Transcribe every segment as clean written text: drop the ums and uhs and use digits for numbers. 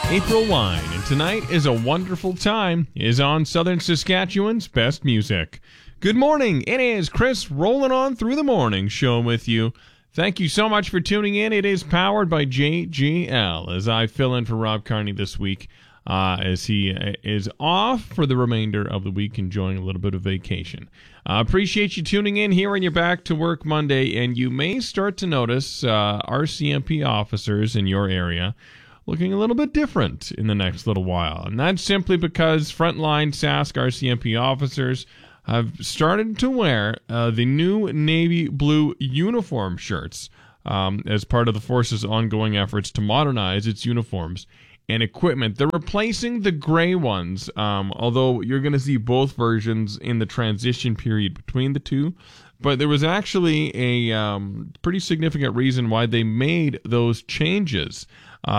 April Wine, and tonight is a wonderful time is on Southern Saskatchewan's best music. Good morning, it is Chris rolling on through the morning show with you. Thank you so much for tuning in. It is powered by JGL as I fill in for Rob Carney this week as he is off for the remainder of the week, enjoying a little bit of vacation. Appreciate you tuning in here on your Back to Work Monday, and you may start to notice RCMP officers in your area looking a little bit different in the next little while. And that's simply because frontline Sask RCMP officers have started to wear the new navy blue uniform shirts as part of the force's ongoing efforts to modernize its uniforms and equipment. They're replacing the gray ones, although you're going to see both versions in the transition period between the two. But there was actually a pretty significant reason why they made those changes.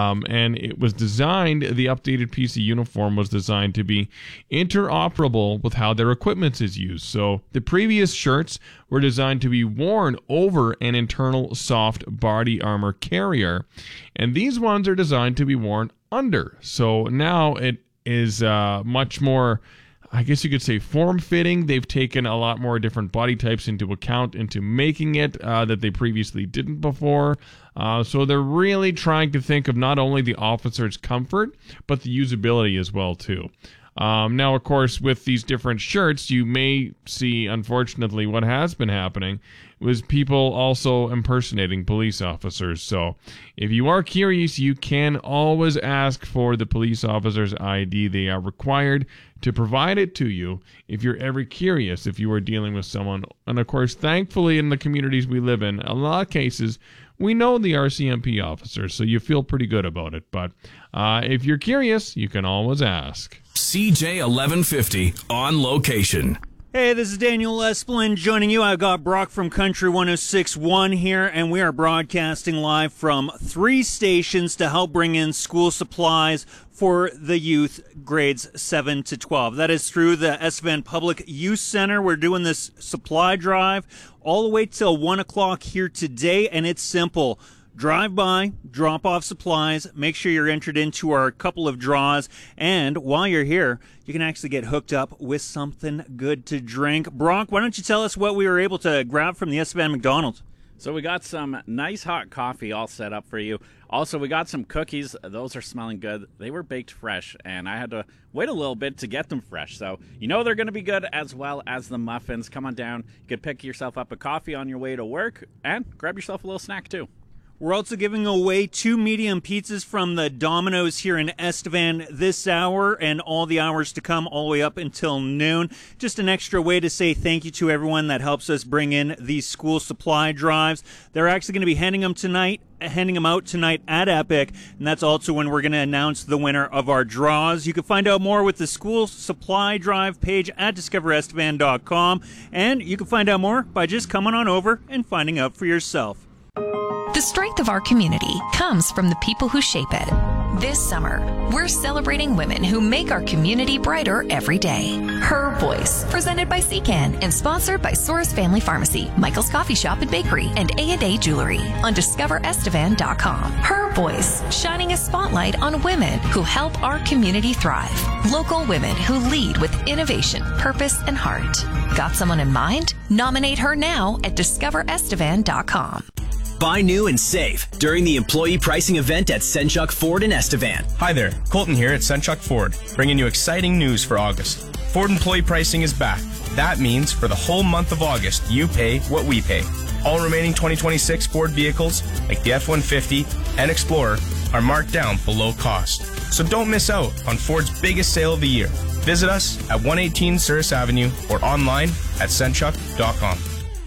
And it was designed, the updated piece of uniform was designed to be interoperable with how their equipment is used. So the previous shirts were designed to be worn over an internal soft body armor carrier, and these ones are designed to be worn under. So now it is much more, I guess you could say, form-fitting. They've taken a lot more different body types into account into making it that they previously didn't before. So they're really trying to think of not only the officer's comfort, but the usability as well, too. Now, of course, with these different shirts, you may see, unfortunately, what has been happening was people also impersonating police officers. So if you are curious, you can always ask for the police officer's ID. They are required to provide it to you if you're ever curious, if you are dealing with someone. And of course, thankfully, in the communities we live in, a lot of cases, we know the RCMP officers, so you feel pretty good about it. But if you're curious, you can always ask. CJ 1150 on location. Hey, this is Daniel Esplin joining you. I've got Brock from Country 106.1 here, and we are broadcasting live from 3 stations to help bring in school supplies for the youth grades 7 to 12. That is through the Estevan Public Youth Center. We're doing this supply drive all the way till 1 o'clock here today, and it's simple. Drive by, drop off supplies, make sure you're entered into our couple of draws, and while you're here, you can actually get hooked up with something good to drink. Brock, why don't you tell us what we were able to grab from the Estevan McDonald's? So we got some nice hot coffee all set up for you. Also, we got some cookies. Those are smelling good. They were baked fresh, and I had to wait a little bit to get them fresh. So you know they're going to be good, as well as the muffins. Come on down. You could pick yourself up a coffee on your way to work and grab yourself a little snack, too. We're also giving away 2 medium pizzas from the Domino's here in Estevan this hour and all the hours to come all the way up until noon. Just an extra way to say thank you to everyone that helps us bring in these school supply drives. They're actually going to be handing them out tonight at Epic, and that's also when we're going to announce the winner of our draws. You can find out more with the school supply drive page at discoverestevan.com, and you can find out more by just coming on over and finding out for yourself. The strength of our community comes from the people who shape it. This summer, we're celebrating women who make our community brighter every day. Her Voice, presented by Secan and sponsored by Soros Family Pharmacy, Michael's Coffee Shop and Bakery, and A&A Jewelry on discoverestevan.com. Her Voice, shining a spotlight on women who help our community thrive. Local women who lead with innovation, purpose, and heart. Got someone in mind? Nominate her now at discoverestevan.com. Buy new and save during the employee pricing event at Senchuk Ford in Estevan. Hi there, Colton here at Senchuk Ford, bringing you exciting news for August. Ford employee pricing is back. That means for the whole month of August, you pay what we pay. All remaining 2026 Ford vehicles, like the F-150 and Explorer, are marked down below cost. So don't miss out on Ford's biggest sale of the year. Visit us at 118 Souris Avenue or online at senchuk.com.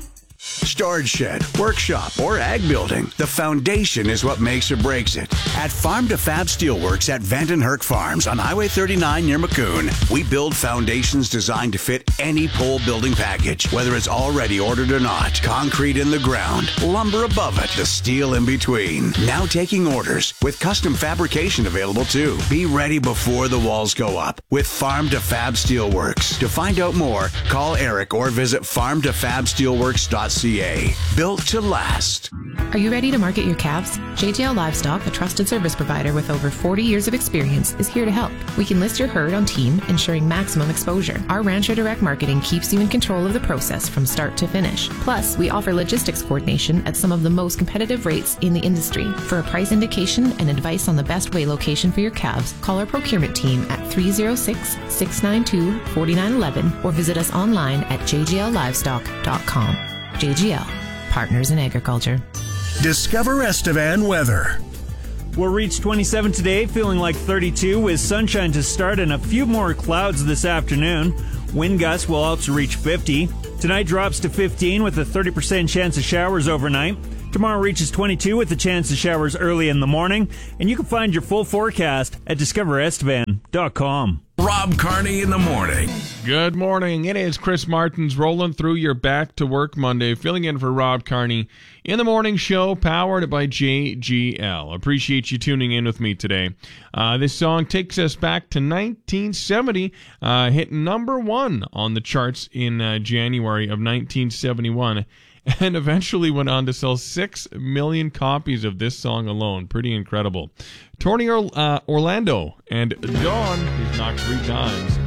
Storage shed, workshop, or ag building, the foundation is what makes or breaks it. At Farm to Fab Steelworks at Vandenherk Farms on Highway 39 near Maccoon, we build foundations designed to fit any pole building package, whether it's already ordered or not. Concrete in the ground, lumber above it, the steel in between. Now taking orders with custom fabrication available too. Be ready before the walls go up with Farm to Fab Steelworks. To find out more, call Eric or visit farmtofabsteelworks.ca. today. Built to last. Are you ready to market your calves? JGL Livestock, a trusted service provider with over 40 years of experience, is here to help. We can list your herd on Team, ensuring maximum exposure. Our Rancher Direct Marketing keeps you in control of the process from start to finish. Plus, we offer logistics coordination at some of the most competitive rates in the industry. For a price indication and advice on the best weigh location for your calves, call our procurement team at 306-692-4911 or visit us online at jgllivestock.com. JGL, Partners in Agriculture. Discover Estevan weather. We'll reach 27 today, feeling like 32 with sunshine to start and a few more clouds this afternoon. Wind gusts will also reach 50. Tonight drops to 15 with a 30% chance of showers overnight. Tomorrow reaches 22 with a chance of showers early in the morning. And you can find your full forecast at discoverestevan.com. Rob Carney in the morning. Good morning. It is Chris Martins rolling through your Back to Work Monday, filling in for Rob Carney in the morning show, powered by JGL. Appreciate you tuning in with me today. This song takes us back to 1970, hit number 1 on the charts in January of 1971. And eventually went on to sell 6 million copies of this song alone. Pretty incredible. Tony Orlando and Dawn, who's knocked 3 times,